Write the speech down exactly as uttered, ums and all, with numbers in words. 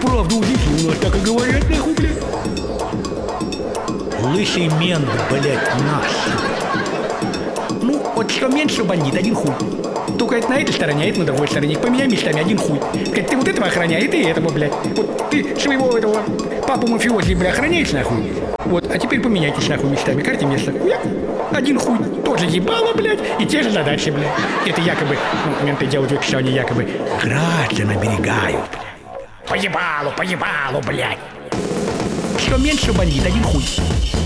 правду удивительно, у нас так и говорят, нахуй, блядь. Лысый мент, блядь, наш. Ну, вот что меньше бандит, один хуй. Только это на этой стороне, а это на другой стороне. Поменяй местами, один хуй. Блядь, ты вот этого охраняй, и ты этого, блядь. Вот ты своего этого папу мафиози, блядь, охраняешь, нахуй. Вот, а теперь поменяйтесь, нахуй, местами. Карте место. Хуя. Один хуй. Тоже ебало, блядь, и те же задачи, блядь. Это якобы, ну, менты делают вид, что они якобы граждан оберегают. Поебалу, поебалу, блядь. Что меньше бандит, один хуй.